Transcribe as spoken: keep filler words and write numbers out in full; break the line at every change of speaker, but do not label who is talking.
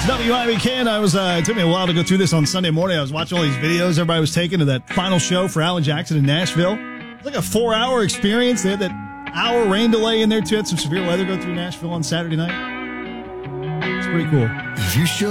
W I B K, and I was, uh, it took me a while to go through this on Sunday morning. I was watching all these videos everybody was taking to that final show for Alan Jackson in Nashville. It's like a four-hour experience. They had that hour rain delay in there, too. Had some severe weather go through Nashville on Saturday night. It's pretty cool.
If you show